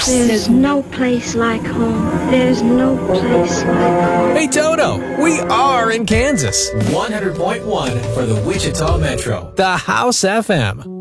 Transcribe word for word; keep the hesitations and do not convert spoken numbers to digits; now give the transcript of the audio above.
There's no place like home. There's no place like home. Hey, Toto, we are in Kansas. one hundred point one for the Wichita Metro. The House F M.